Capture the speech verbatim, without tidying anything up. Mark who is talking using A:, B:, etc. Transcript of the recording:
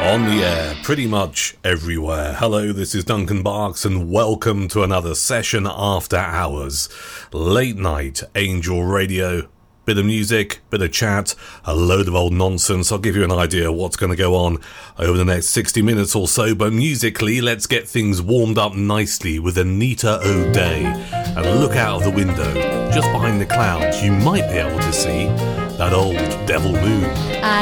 A: On the air, pretty much everywhere. Hello, this is Duncan Barks and welcome to another session after hours. Late night Angel Radio. Bit of music, bit of chat, a load of old nonsense. I'll give you an idea of what's going to go on over the next sixty minutes or so. But musically, let's get things warmed up nicely with Anita O'Day. And look out of the window, just behind the clouds, you might be able to see that old devil moon.
B: I